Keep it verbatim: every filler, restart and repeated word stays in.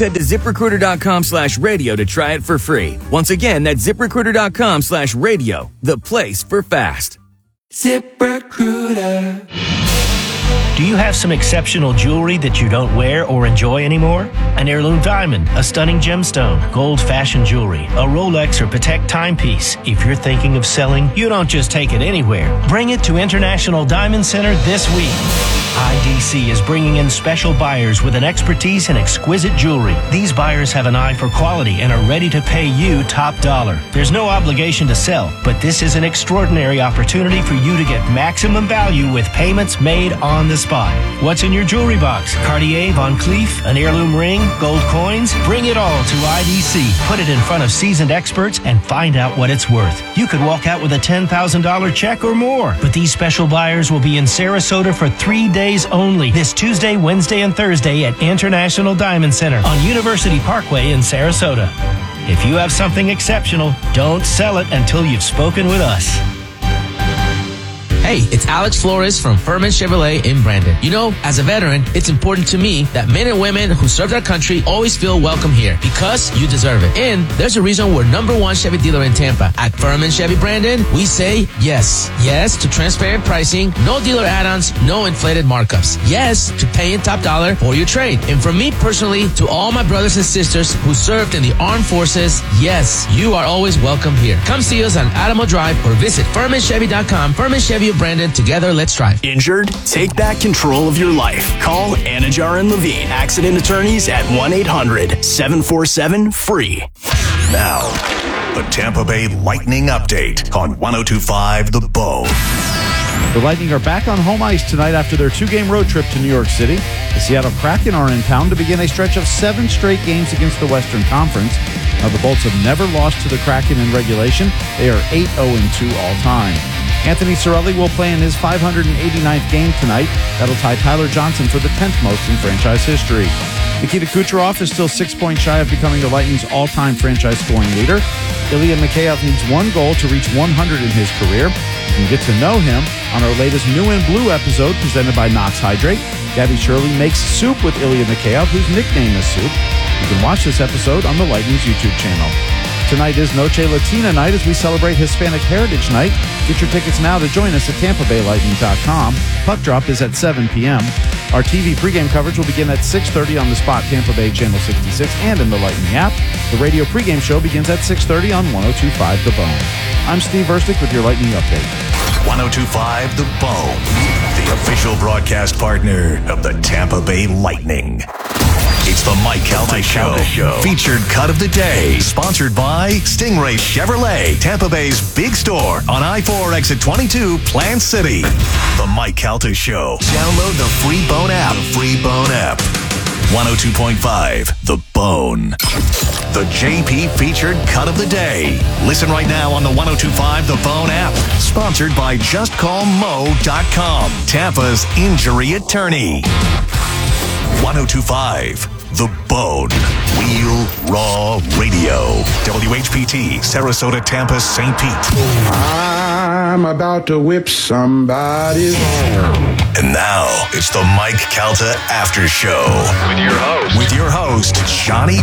Head to ZipRecruiter.com slash radio to try it for free. Once again, that's ZipRecruiter.com slash radio, the place for fast. ZipRecruiter. Do you have some exceptional jewelry that you don't wear or enjoy anymore? An heirloom diamond, a stunning gemstone, gold fashion jewelry, a Rolex or Patek timepiece. If you're thinking of selling, you don't just take it anywhere. Bring it to International Diamond Center this week. I D C is bringing in special buyers with an expertise in exquisite jewelry. These buyers have an eye for quality and are ready to pay you top dollar. There's no obligation to sell, but this is an extraordinary opportunity for you to get maximum value with payments made on the spot. What's in your jewelry box? Cartier, Van Cleef, an heirloom ring, gold coins? Bring it all to I D C. Put it in front of seasoned experts and find out what it's worth. You could walk out with a ten thousand dollars check or more. But these special buyers will be in Sarasota for three days only. This Tuesday, Wednesday, and Thursday at International Diamond Center on University Parkway in Sarasota. If you have something exceptional, don't sell it until you've spoken with us. Hey, it's Alex Flores from Furman Chevrolet in Brandon. You know, as a veteran, it's important to me that men and women who served our country always feel welcome here because you deserve it. And there's a reason we're number one Chevy dealer in Tampa. At Furman Chevy Brandon, we say yes. Yes to transparent pricing, no dealer add-ons, no inflated markups. Yes to paying top dollar for your trade. And from me personally to all my brothers and sisters who served in the armed forces, yes, you are always welcome here. Come see us on Adamo Drive or visit Furman Chevy dot com. Furman Chevy of Brandon, together, let's drive. Injured? Take back control of your life. Call Anajar and Levine, accident attorneys at one eight hundred seven four seven F R E E. Now, the Tampa Bay Lightning update on one oh two point five The Bone. The Lightning are back on home ice tonight after their two-game road trip to New York City. The Seattle Kraken are in town to begin a stretch of seven straight games against the Western Conference. Now, the Bolts have never lost to the Kraken in regulation. They are eight oh two all-time. Anthony Cirelli will play in his five hundred eighty-ninth game tonight. That'll tie Tyler Johnson for the tenth most in franchise history. Nikita Kucherov is still six points shy of becoming the Lightning's all-time franchise scoring leader. Ilya Mikheyev needs one goal to reach one hundred in his career. You can get to know him on our latest New and Blue episode presented by Knox Hydrate. Gabby Shirley makes soup with Ilya Mikheyev, whose nickname is Soup. You can watch this episode on the Lightning's YouTube channel. Tonight is Noche Latina night as we celebrate Hispanic Heritage Night. Get your tickets now to join us at Tampa Bay Lightning dot com. Puck drop is at seven p.m. Our T V pregame coverage will begin at six thirty on the Spot Tampa Bay Channel sixty-six and in the Lightning app. The radio pregame show begins at six thirty on one oh two point five The Bone. I'm Steve Verstick with your Lightning update. one oh two point five The Bone, the official broadcast partner of the Tampa Bay Lightning. It's the Mike Calta, Mike Calta Show. Show. Featured cut of the day. Sponsored by Stingray Chevrolet, Tampa Bay's big store on I four exit twenty-two, Plant City. The Mike Calta Show. Download the free Bone app. The free Bone app. one oh two point five The Bone. The J P featured cut of the day. Listen right now on the one oh two point five The Bone app. Sponsored by just call mo dot com, Tampa's injury attorney. one oh two point five The Bone. Wheel Raw Radio. W H P T, Sarasota, Tampa, Saint Pete. I'm about to whip somebody's ass. And now, it's the Mike Calta After Show. With your host. With your host, Johnny